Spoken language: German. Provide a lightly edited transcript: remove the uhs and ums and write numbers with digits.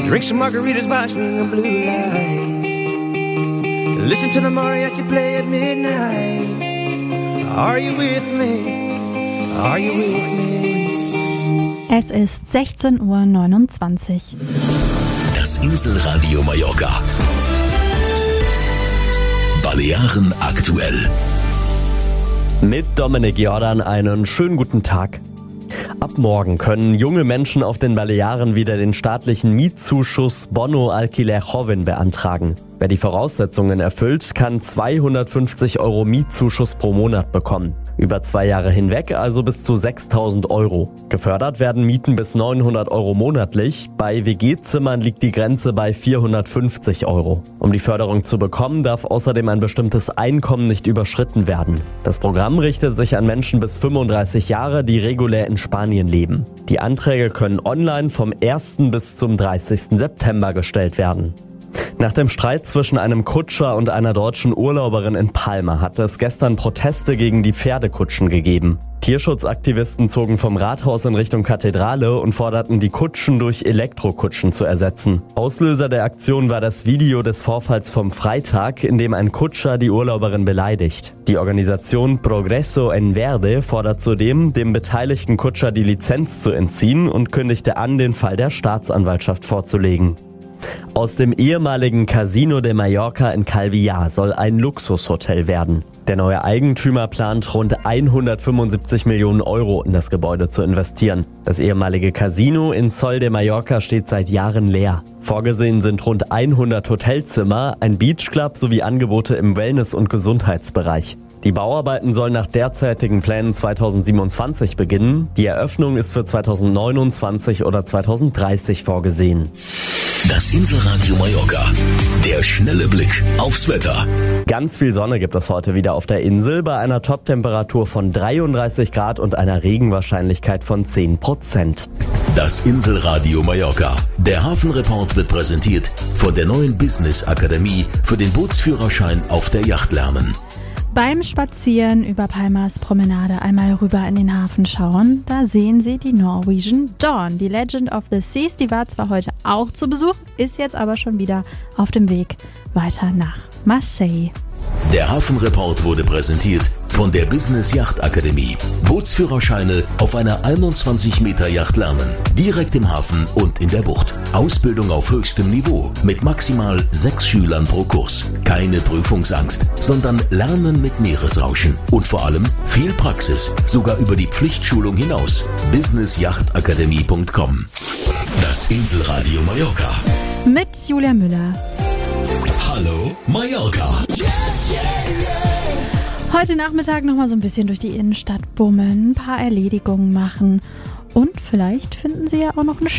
Drink some margaritas by swinging blue lights. Listen to the mariachi play at midnight. Are you with me? Are you with me? Es ist 16:29 Uhr. Das Inselradio Mallorca. Balearen aktuell. Mit Dominik Jordan einen schönen guten Tag. Ab morgen können junge Menschen auf den Balearen wieder den staatlichen Mietzuschuss Bono Alquiler Joven beantragen. Wer die Voraussetzungen erfüllt, kann 250 € Mietzuschuss pro Monat bekommen. Über 2 Jahre hinweg also bis zu 6.000 €. Gefördert werden Mieten bis 900 € monatlich. Bei WG-Zimmern liegt die Grenze bei 450 €. Um die Förderung zu bekommen, darf außerdem ein bestimmtes Einkommen nicht überschritten werden. Das Programm richtet sich an Menschen bis 35 Jahre, die regulär in Spanien leben. Die Anträge können online vom 1. bis zum 30. September gestellt werden. Nach dem Streit zwischen einem Kutscher und einer deutschen Urlauberin in Palma hat es gestern Proteste gegen die Pferdekutschen gegeben. Tierschutzaktivisten zogen vom Rathaus in Richtung Kathedrale und forderten, die Kutschen durch Elektrokutschen zu ersetzen. Auslöser der Aktion war das Video des Vorfalls vom Freitag, in dem ein Kutscher die Urlauberin beleidigt. Die Organisation Progreso en Verde fordert zudem, dem beteiligten Kutscher die Lizenz zu entziehen und kündigte an, den Fall der Staatsanwaltschaft vorzulegen. Aus dem ehemaligen Casino de Mallorca in Calvillar soll ein Luxushotel werden. Der neue Eigentümer plant, rund 175 Millionen € in das Gebäude zu investieren. Das ehemalige Casino in Sol de Mallorca steht seit Jahren leer. Vorgesehen sind rund 100 Hotelzimmer, ein Beachclub sowie Angebote im Wellness- und Gesundheitsbereich. Die Bauarbeiten sollen nach derzeitigen Plänen 2027 beginnen. Die Eröffnung ist für 2029 oder 2030 vorgesehen. Das Inselradio Mallorca. Der schnelle Blick aufs Wetter. Ganz viel Sonne gibt es heute wieder auf der Insel bei einer Toptemperatur von 33 Grad und einer Regenwahrscheinlichkeit von 10%. Das Inselradio Mallorca. Der Hafenreport wird präsentiert von der neuen Business Akademie für den Bootsführerschein auf der Yacht lernen. Beim Spazieren über Palmas Promenade einmal rüber in den Hafen schauen, da sehen Sie die Norwegian Dawn. Die Legend of the Seas, die war zwar heute auch zu Besuch, ist jetzt aber schon wieder auf dem Weg weiter nach Marseille. Der Hafenreport wurde präsentiert von der Business Yacht Akademie. Bootsführerscheine auf einer 21 Meter Yacht lernen. Direkt im Hafen und in der Bucht. Ausbildung auf höchstem Niveau mit maximal 6 Schülern pro Kurs. Keine Prüfungsangst, sondern Lernen mit Meeresrauschen. Und vor allem viel Praxis, sogar über die Pflichtschulung hinaus. businessjachtakademie.com. Das Inselradio Mallorca. Mit Julia Müller. Hallo Mallorca. Heute Nachmittag nochmal so ein bisschen durch die Innenstadt bummeln, ein paar Erledigungen machen und vielleicht finden Sie ja auch noch eine